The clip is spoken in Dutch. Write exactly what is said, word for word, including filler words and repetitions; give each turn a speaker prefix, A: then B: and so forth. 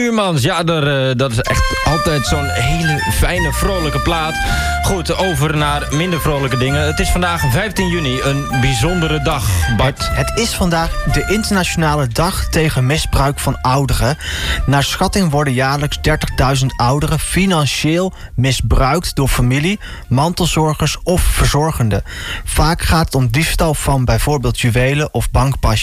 A: Stuurmans. Ja, daar, uh, dat is echt altijd zo'n hele fijne, vrolijke plaat. Goed, over naar minder vrolijke dingen. Het is vandaag vijftien juni, een bijzondere dag, Bart.
B: Het, het is vandaag de internationale dag tegen misbruik van ouderen. Naar schatting worden jaarlijks dertigduizend ouderen financieel misbruikt door familie, mantelzorgers of verzorgenden. Vaak gaat het om diefstal van bijvoorbeeld juwelen of bankpasjes.